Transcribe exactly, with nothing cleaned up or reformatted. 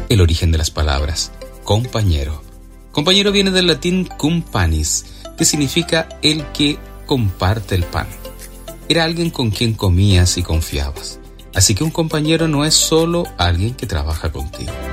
el origen de las palabras compañero. Compañero viene del latín cum panis, que significa el que comparte el pan. Era alguien con quien comías y confiabas. Así que un compañero no es solo alguien que trabaja contigo.